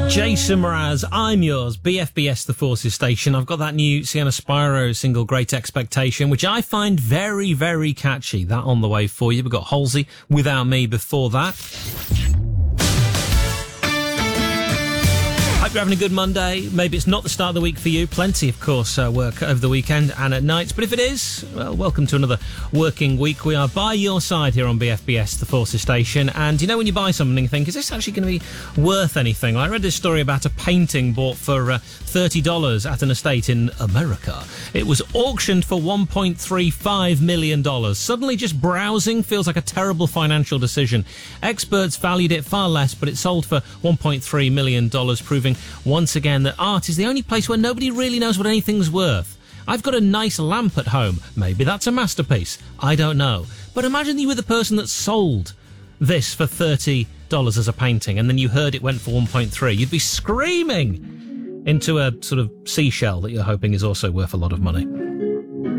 Jason Mraz, I'm yours, BFBS The Forces Station. I've got that new Sienna Spiro single, Great Expectation, which I find very, very catchy. That on the way for you. We've got Halsey, Without Me before that. Hope you're having a good Monday. Maybe it's not the start of the week for you. Plenty, of course, work over the weekend and at nights. But if it is, well, welcome to another working week. We are by your side here on BFBS, The Forces Station. And you know when you buy something and think, is this actually going to be worth anything? I read this story about a painting bought for $30 at an estate in America. It was auctioned for $1.35 million. Suddenly just browsing feels like a terrible financial decision. Experts valued it far less, but it sold for $1.3 million, proving once again that art is the only place where nobody really knows what anything's worth. I've got a nice lamp at home. Maybe that's a masterpiece. I don't know. But imagine you were the person that sold this for $30 as a painting and then you heard it went for 1.3. You'd be screaming into a sort of seashell that you're hoping is also worth a lot of money.